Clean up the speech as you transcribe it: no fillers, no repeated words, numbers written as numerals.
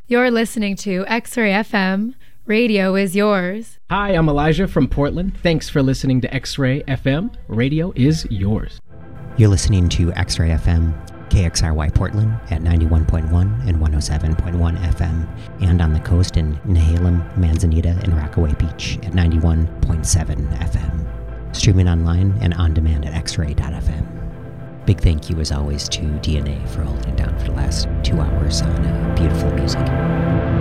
You're listening to X-Ray FM. Radio is yours. Hi, I'm Elijah from Portland. Thanks for listening to X-Ray FM. Radio is yours. You're listening to X-Ray FM, KXRY Portland at 91.1 and 107.1 FM, and on the coast in Nehalem, Manzanita, and Rockaway Beach at 91.7 FM. Streaming online and on demand at xray.fm. Big thank you, as always, to DNA for holding it down for the last 2 hours on beautiful music.